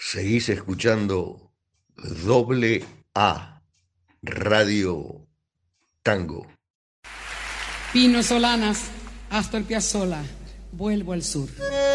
Seguís escuchando Doble A, Radio Tango. Pino Solanas, Astor Piazzolla, vuelvo al sur.